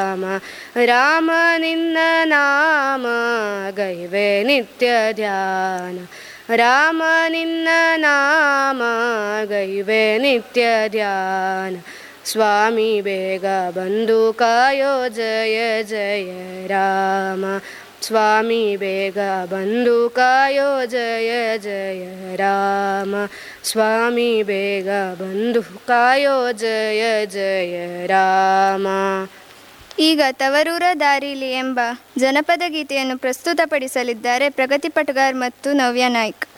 ರಾಮ ರಾಮ ನಿನ್ನ ನಾಮ ಗೈವೆ ನಿತ್ಯ ಧ್ಯಾನ, ರಾಮ ನಿನ್ನ ನಾಮ ಗೈವೆ ನಿತ್ಯ ಧ್ಯಾನ. ಸ್ವಾಮಿ ಬೇಗ ಬಂದು ಕಾಯೋ ಜಯ ಜಯ ರಾಮ, ಸ್ವಾಮಿ ಬೇಗ ಬಂದು ಕಾಯೋ ಜಯ ಜಯ ರಾಮ, ಸ್ವಾಮಿ ಬೇಗ ಬಂದು ಕಾಯೋ ಜಯ ಜಯ ರಾಮ. ಈಗ ತವರೂರ ದಾರಿಲಿ ಎಂಬ ಜನಪದ ಗೀತೆಯನ್ನು ಪ್ರಸ್ತುತಪಡಿಸಲಿದ್ದಾರೆ ಪ್ರಗತಿ ಪಟಗಾರ್ ಮತ್ತು ನವ್ಯ ನಾಯ್ಕ್.